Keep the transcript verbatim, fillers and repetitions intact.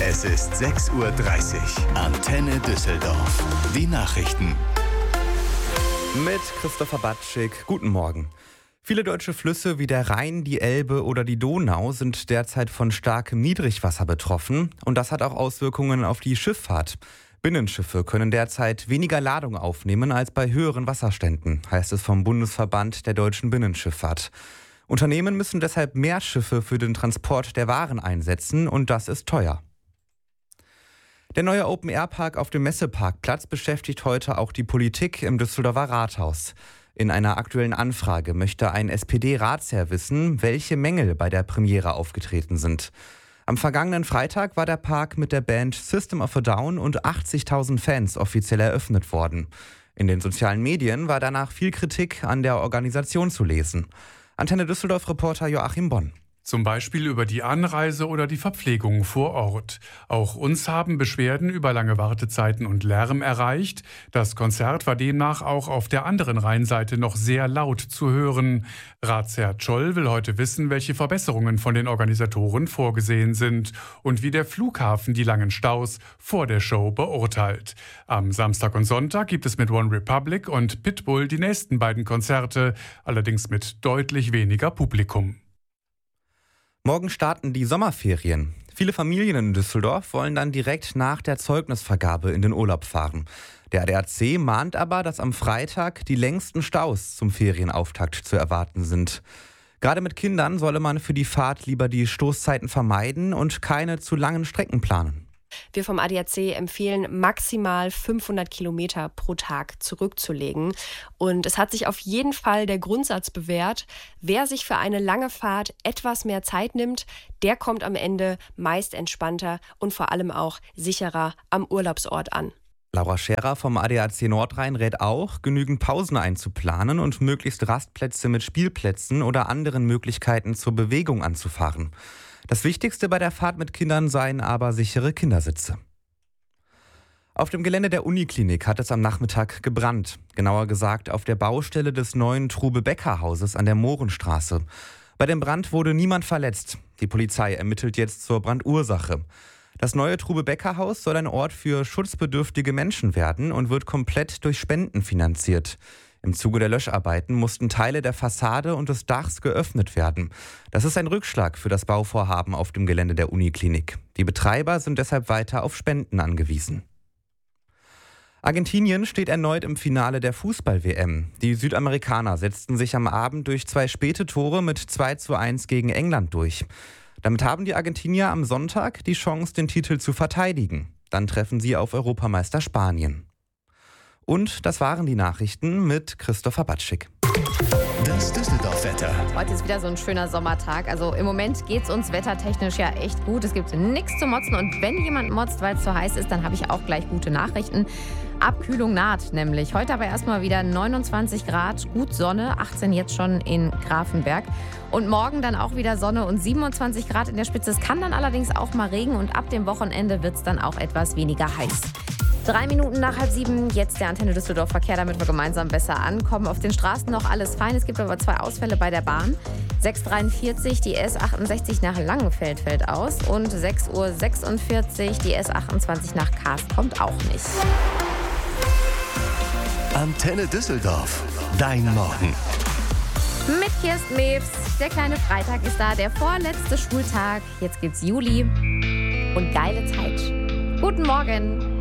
Es ist sechs Uhr dreißig. Antenne Düsseldorf. Die Nachrichten. Mit Christopher Batschik. Guten Morgen. Viele deutsche Flüsse wie der Rhein, die Elbe oder die Donau sind derzeit von starkem Niedrigwasser betroffen. Und das hat auch Auswirkungen auf die Schifffahrt. Binnenschiffe können derzeit weniger Ladung aufnehmen als bei höheren Wasserständen, heißt es vom Bundesverband der deutschen Binnenschifffahrt. Unternehmen müssen deshalb mehr Schiffe für den Transport der Waren einsetzen und das ist teuer. Der neue Open-Air-Park auf dem Messeparkplatz beschäftigt heute auch die Politik im Düsseldorfer Rathaus. In einer aktuellen Anfrage möchte ein S P D-Ratsherr wissen, welche Mängel bei der Premiere aufgetreten sind. Am vergangenen Freitag war der Park mit der Band System of a Down und achtzigtausend Fans offiziell eröffnet worden. In den sozialen Medien war danach viel Kritik an der Organisation zu lesen. Antenne Düsseldorf-Reporter Joachim Bonn. Zum Beispiel über die Anreise oder die Verpflegung vor Ort. Auch uns haben Beschwerden über lange Wartezeiten und Lärm erreicht. Das Konzert war demnach auch auf der anderen Rheinseite noch sehr laut zu hören. Ratsherr Tscholl will heute wissen, welche Verbesserungen von den Organisatoren vorgesehen sind und wie der Flughafen die langen Staus vor der Show beurteilt. Am Samstag und Sonntag gibt es mit One Republic und Pitbull die nächsten beiden Konzerte, allerdings mit deutlich weniger Publikum. Morgen starten die Sommerferien. Viele Familien in Düsseldorf wollen dann direkt nach der Zeugnisvergabe in den Urlaub fahren. Der A D A C mahnt aber, dass am Freitag die längsten Staus zum Ferienauftakt zu erwarten sind. Gerade mit Kindern solle man für die Fahrt lieber die Stoßzeiten vermeiden und keine zu langen Strecken planen. Wir vom A D A C empfehlen, maximal fünfhundert Kilometer pro Tag zurückzulegen. Und es hat sich auf jeden Fall der Grundsatz bewährt, wer sich für eine lange Fahrt etwas mehr Zeit nimmt, der kommt am Ende meist entspannter und vor allem auch sicherer am Urlaubsort an. Laura Scherer vom A D A C Nordrhein rät auch, genügend Pausen einzuplanen und möglichst Rastplätze mit Spielplätzen oder anderen Möglichkeiten zur Bewegung anzufahren. Das Wichtigste bei der Fahrt mit Kindern seien aber sichere Kindersitze. Auf dem Gelände der Uniklinik hat es am Nachmittag gebrannt. Genauer gesagt auf der Baustelle des neuen Trube-Becker-Hauses an der Mohrenstraße. Bei dem Brand wurde niemand verletzt. Die Polizei ermittelt jetzt zur Brandursache. Das neue Trube-Becker-Haus soll ein Ort für schutzbedürftige Menschen werden und wird komplett durch Spenden finanziert. Im Zuge der Löscharbeiten mussten Teile der Fassade und des Dachs geöffnet werden. Das ist ein Rückschlag für das Bauvorhaben auf dem Gelände der Uniklinik. Die Betreiber sind deshalb weiter auf Spenden angewiesen. Argentinien steht erneut im Finale der Fußball-W M. Die Südamerikaner setzten sich am Abend durch zwei späte Tore mit zwei zu eins gegen England durch. Damit haben die Argentinier am Sonntag die Chance, den Titel zu verteidigen. Dann treffen sie auf Europameister Spanien. Und das waren die Nachrichten mit Christopher Batschik. Das Düsseldorf-Wetter. Heute ist wieder so ein schöner Sommertag. Also im Moment geht es uns wettertechnisch ja echt gut. Es gibt nichts zu motzen. Und wenn jemand motzt, weil es zu heiß ist, dann habe ich auch gleich gute Nachrichten. Abkühlung naht nämlich. Heute aber erstmal wieder neunundzwanzig Grad, gut Sonne, achtzehn jetzt schon in Grafenberg. Und morgen dann auch wieder Sonne und siebenundzwanzig Grad in der Spitze. Es kann dann allerdings auch mal regnen und ab dem Wochenende wird es dann auch etwas weniger heiß. Drei Minuten nach halb sieben, jetzt der Antenne Düsseldorf Verkehr, damit wir gemeinsam besser ankommen. Auf den Straßen noch alles fein, es gibt aber zwei Ausfälle bei der Bahn. sechs Uhr dreiundvierzig, die S achtundsechzig nach Langenfeld fällt aus und sechs Uhr sechsundvierzig, die S achtundzwanzig nach Kaast kommt auch nicht. Antenne Düsseldorf, dein Morgen. Mit Kirsten Mewes, der kleine Freitag ist da, der vorletzte Schultag. Jetzt gibt's Juli und geile Zeit. Guten Morgen.